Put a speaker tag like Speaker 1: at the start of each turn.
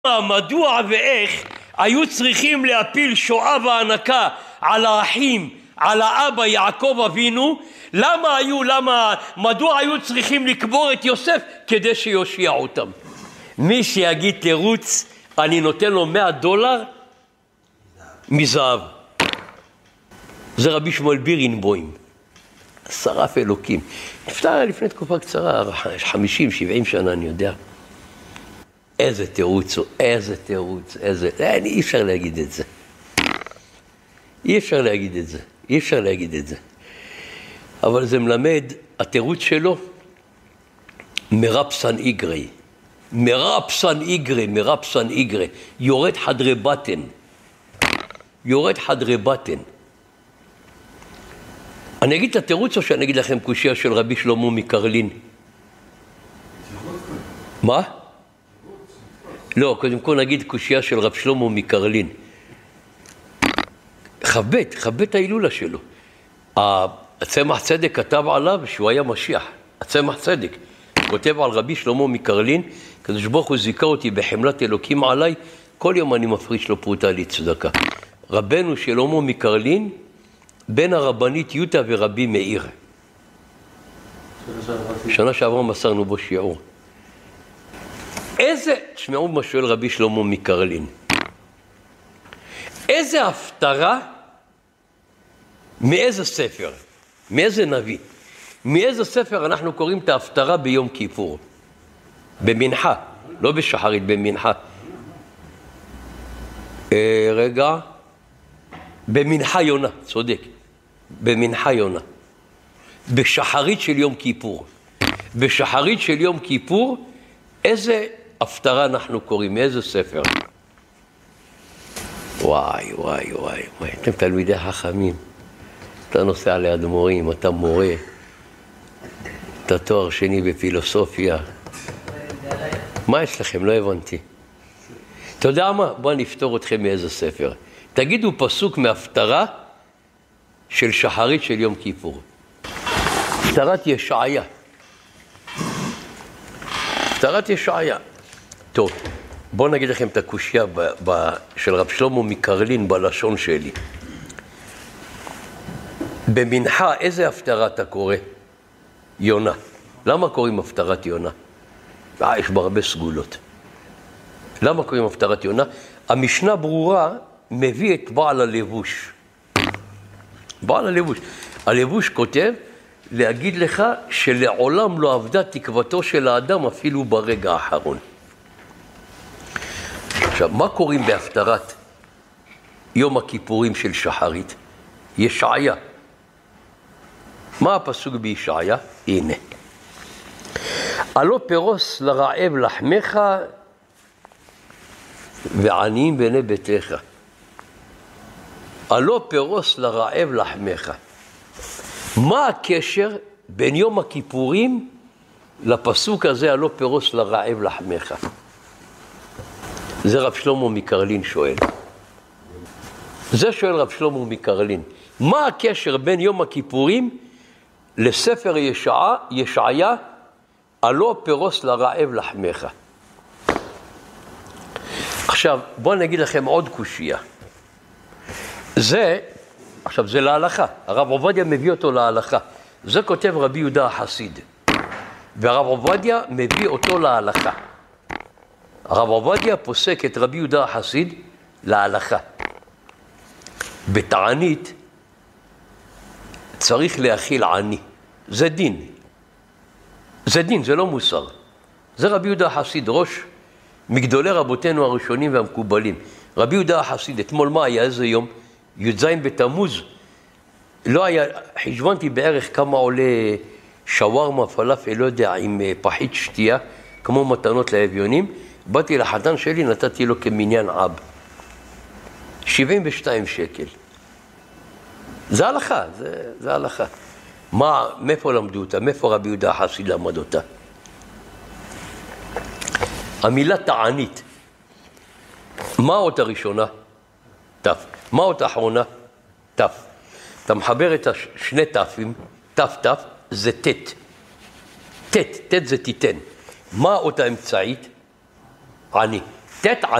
Speaker 1: מדוע ואיך היו צריכים להפיל שואה והנקה על האחים, על האבא יעקב אבינו? מדוע היו צריכים לקבור את יוסף? כדי שיושיע אותם. מי שיגיד תירוץ, אני נותן לו $100 מזהב. זה רבי שמואל בירנבוים, שרף אלוקים. נפטר לפני תקופה קצרה, 50-70 שנה, אני יודע. איזה תירוץ, אי אפשר להגיד את זה. אי אפשר להגיד את זה. אבל זה מלמד, התירוץ שלו, מרפסן איגרי, יורד חדרי בטן. אני אגיד את התירוץ או שאני אגיד לכם קושיה של רבי שלמה מקרלין? מה? לא, קודם כל נגיד קושיה של רב שלמה מקרלין. חבט ההילולה שלו. הצמח צדק כתב עליו שהוא היה משיח. הצמח צדק כותב על רבי שלמה מקרלין, הקדוש ברוך הוא זיכה אותי בחמלת אלוקים עליי, כל יום אני מפריש לו פרוטה לצדקה. רבנו שלמה מקרלין, בן הרבנית יוטה ורבי מאיר. שנה שעברה מסרנו בו שיעור. תשמעו מה שואל רבי שלמה מקרלין. איזה הפטרה, מאיזה ספר, מאיזה נביא, מאיזה ספר אנחנו קוראים את ההפטרה ביום כיפור? במנחה, לא בשחרית, במנחה. במנחה יונה, צודק. במנחה יונה. בשחרית של יום כיפור. בשחרית של יום כיפור, איזה הפטרה אנחנו קוראים? מאיזה ספר? וואי. אתם תלמידי חכמים. אתה נוסע ליד מורים, אתה מורה. אתה תואר שני בפילוסופיה. מה יש לכם? לא הבנתי. אתה יודע מה? בוא נפתור אתכם מאיזה ספר. תגידו פסוק מהפטרה של שחרית של יום כיפור. הפטרת ישעיה. הפטרת ישעיה. טוב, בואו נגיד לכם את הקושיה של רב שלמה מקרלין בלשון שלי. במנחה, איזה הפטרה אתה קורא? יונה. למה קוראים הפטרת יונה? יש בה הרבה סגולות. למה קוראים הפטרת יונה? המשנה ברורה מביא את בעל הלבוש. בעל הלבוש. הלבוש כותב להגיד לך שלעולם לא עבדה תקוותו של האדם אפילו ברגע האחרון. עכשיו, מה קוראים בהפטרת יום הכיפורים של שחרית? ישעיה. מה הפסוק בישעיה? הנה. הלא פרוס לרעב לחמך ועניים בני ביתך. הלא פרוס לרעב לחמך. מה הקשר בין יום הכיפורים לפסוק הזה, הלא פרוס לרעב לחמך? זה רב שלמה מקרלין שואל. זה שואל רב שלמה מקרלין. מה הקשר בין יום הכיפורים לספר ישעיה, הלא פרוס לרעב לחמך? עכשיו, בואו נגיד לכם עוד קושיה. זה להלכה. הרב עובדיה מביא אותו להלכה. זה כותב רבי יהודה החסיד. והרב עובדיה מביא אותו להלכה. הרב עובדיה פוסק את רבי יהודה החסיד להלכה. בתענית צריך להכיל עני. זה דין. זה לא מוסר. זה רבי יהודה החסיד, ראש מגדולי רבותינו הראשונים והמקובלים. רבי יהודה החסיד, אתמול מה היה? איזה יום? י"ז בתמוז. לא היה, חשבנתי בערך כמה עולה שווארמה, פלאפל, לא יודע, עם פחית שתייה, כמו מתנות לאביונים. באתי לחתן שלי, נתתי לו כמניין אב. 72 שקל. זה הלכה, זה הלכה. מאיפה למדו אותה? מאיפה רבי יהודה החסיד למד אותה? המילה תענית. מה האות הראשונה? תף. מה האות האחרונה? תף. אתה מחבר את שני תפים, תף, זה תת. תת זה תיתן. מה האות האמצעית? עני. ט'